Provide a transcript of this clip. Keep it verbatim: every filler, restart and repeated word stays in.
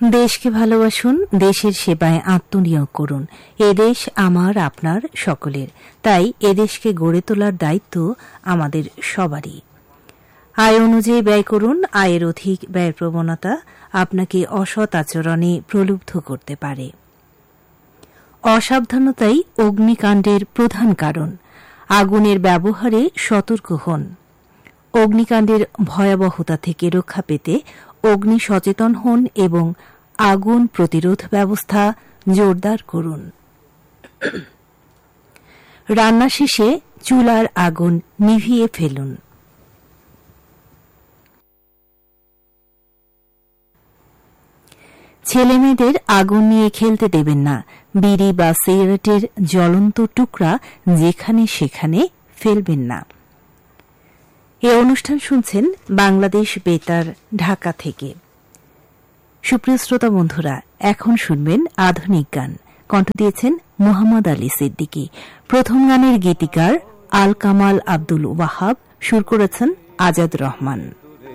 দেশকে ভালোবাসুন, দেশের সেবায় আত্মনিয়োগ করুন। এদেশ আমার, আপনার, সকলের। তাই এদেশকে গড়ে তোলার দায়িত্ব আমাদের সবারই। আয় অনুযায়ী ব্যয় করুন। আয়ের অধিক ব্যয় প্রবণতা আপনাকে অসৎ আচরণে প্রলুব্ধ করতে পারে। অসাবধানতাই অগ্নিকাণ্ডের প্রধান কারণ। আগুনের ব্যবহারে সতর্ক হন। অগ্নিকাণ্ডের ভয়াবহতা থেকে রক্ষা পেতে অগ্নি সচেতন হন এবং আগুন প্রতিরোধ ব্যবস্থা জোরদার করুন। রান্না শেষে চুলার আগুন নিভিয়ে ফেলুন। ছেলেমেয়েদের আগুন নিয়ে খেলতে দেবেন না। বিড়ি বা সিগারেটের জ্বলন্ত টুকরা যেখানে সেখানে ফেলবেন না। এ অনুষ্ঠান শুনছেন বাংলাদেশ বেতার ঢাকা থেকে। সুপ্রিয় শ্রোতা বন্ধুরা, এখন শুনবেন আধুনিক গান। কণ্ঠ দিয়েছেন মোহাম্মদ আলী সিদ্দিকী। প্রথম গানের গীতিকার আল কামাল আব্দুল ওয়াহাব, সুর করেছেন আজাদ রহমান।